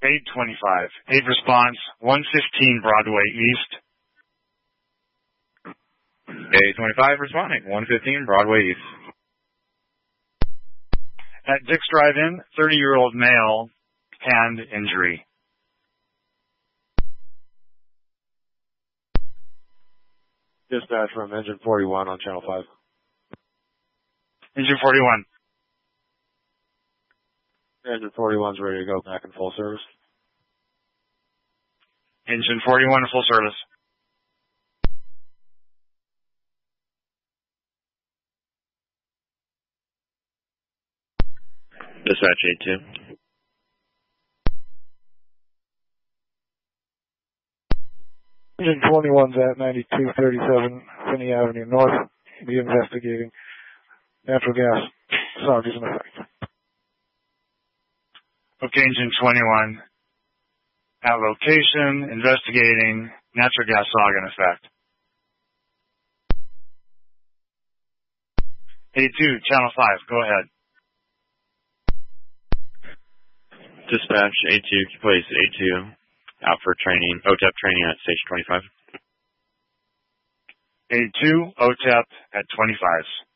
825. 8 response, 115 Broadway East. 825 responding, 115 Broadway East. At Dick's Drive-In, 30-year-old male, hand injury. Dispatch from Engine 41 on Channel 5. Engine 41. Engine 41's ready to go back in full service. Engine 41 in full service. Dispatch 82. Engine 21's at 9237 Finney Avenue North. Be investigating natural gas SOG is in effect. Okay, Engine 21. At location, investigating natural gas SOG in effect. 82, Channel 5, go ahead. Dispatch 82, place 82, out for training, OTEP training at Station 25. 82, OTEP at 25.